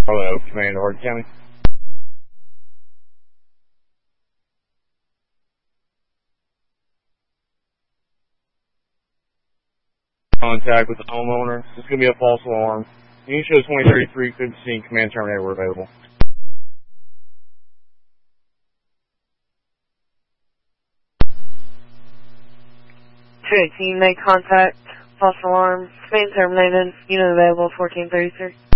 Hello, Command Hardin County. Contact with the homeowner. This is going to be a false alarm. You can show 2033-15 command terminator were available. Can you make contact? False alarm. Command terminated. Unit available 1433.